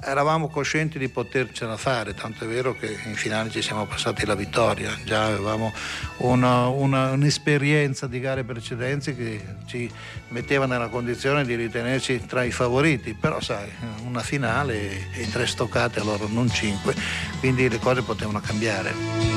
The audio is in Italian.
eravamo coscienti di potercela fare, tanto è vero che in finale ci siamo passati la vittoria, già avevamo un'esperienza di gare precedenti che ci metteva nella condizione di ritenerci tra i favoriti, però sai, una finale e 3 stoccate, allora non 5, quindi le cose potevano cambiare.